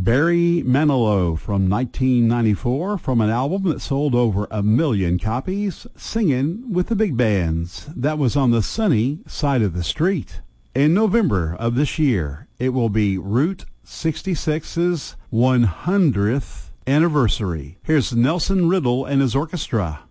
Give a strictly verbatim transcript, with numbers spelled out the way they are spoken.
Barry Manilow from nineteen ninety-four, from an album that sold over a million copies, Singing with the Big Bands. That was on the sunny side of the street. In November of this year, it will be Route sixty-six's one hundredth anniversary. Here's Nelson Riddle and his orchestra.